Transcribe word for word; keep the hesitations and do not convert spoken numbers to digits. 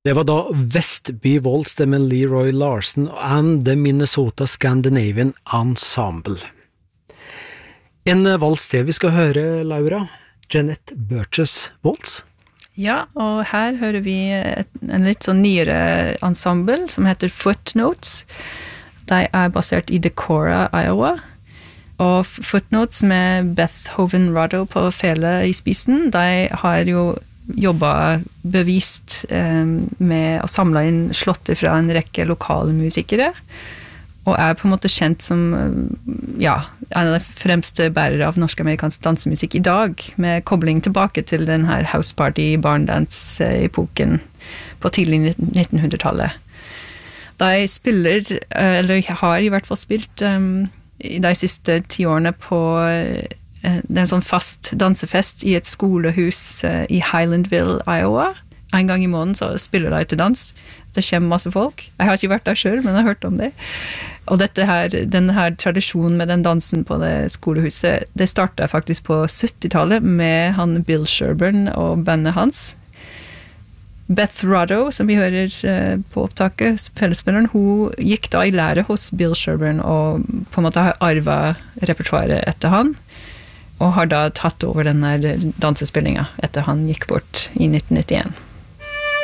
Det var da Vestby Waltz med Leroy Larson and the Minnesota Scandinavian Ensemble. En vals det vi skal høre, Laura, Jeanette Burgess Waltz. Ja, og her hører vi et, en litt sånn nyere ensemble som heter Footnotes. De er basert i Decorah, Iowa. Og Footnotes med Beth Hoven Rado på fele i spissen, de har jo jobbet bevist eh, med å samle inn slåtter fra en rekke lokale musikere, og er på en måte kjent som ja, en av de fremste bærere av norsk-amerikansk dansemusikk i dag, med kobling tilbake til den her house party barndance-epoken på tidlig nittenhundretallet. De spiller, eller har i hvert fall spilt um, i de siste ti årene på det er en sånn fast dansefest i et skolehus i Highlandville, Iowa. En gang i måneden så spiller de til dans. Det kommer masse folk. Jeg har ikke vært der selv, men jeg har hørt om det. Og dette her, denne her tradisjonen med den dansen på det skolehuset, det startet faktisk på syttitallet med han Bill Sherburn og bandet hans. Beth Rado, som vi hører på opptaket, fellesspilleren, hun gikk da i lære hos Bill Sherburn og på en måte har arvet repertoaret etter han, og har da tatt over denne dansespillingen etter han gikk bort i nitten nittien.